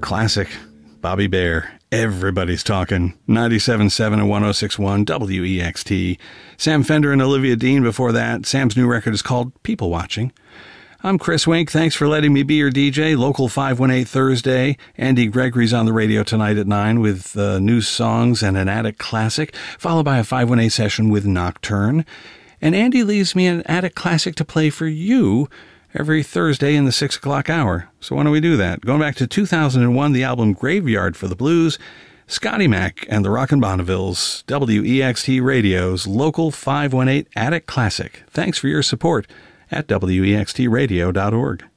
Classic. Bobby Bare. Everybody's talking. 97.7 and 106.1 WEXT. Sam Fender and Olivia Dean before that. Sam's new record is called People Watching. I'm Chris Wink. Thanks for letting me be your DJ. Local 518 Thursday. Andy Gregory's on the radio tonight at 9 with new songs and an Attic Classic, followed by a 518 session with Nocturne. And Andy leaves me an Attic Classic to play for you every Thursday in the 6 o'clock hour. So why don't we do that? Going back to 2001, the album Graveyard for the Blues, Scotty Mac and the Rockin' Bonnevilles, WEXT Radio's Local 518 Attic Classic. Thanks for your support at WEXTradio.org.